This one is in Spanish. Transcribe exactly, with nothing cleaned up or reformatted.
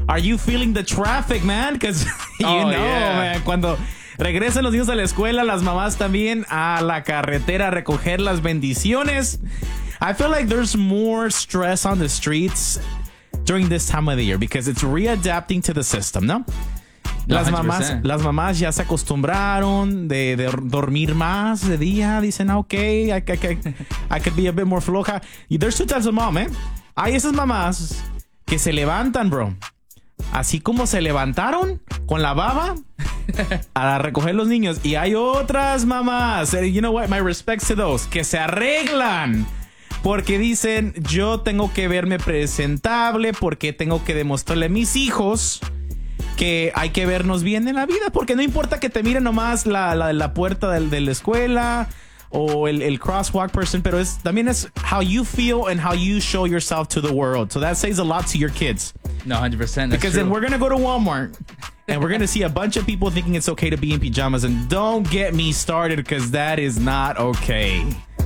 are you feeling the traffic, man? Because you Oh, know, yeah. man, cuando regresan los niños a la escuela, las mamás también a la carretera a recoger las bendiciones. I feel like there's more stress on the streets during this time of the year because it's readapting to the system, ¿no? Las mamás, las mamás ya se acostumbraron de, de dormir más de día. Dicen, ah, ok, I, I, I, I could be a bit more floja. Y there's two types of mom, eh? Hay esas mamás que se levantan, bro. Así como se levantaron con la baba a recoger los niños. Y hay otras mamás, you know what, my respects to those, que se arreglan. Porque dicen, yo tengo que verme presentable, porque tengo que demostrarle a mis hijos que hay que vernos bien en la vida, porque no importa que te miren nomás la, la, la puerta de, de la escuela o el, el crosswalk person, pero es, también es how you feel and how you show yourself to the world. So that says a lot to your kids. No, one hundred percent. That's Because true. then we're going to go to Walmart and we're going to see a bunch of people thinking it's okay to be in pajamas. And don't get me started because that is not okay.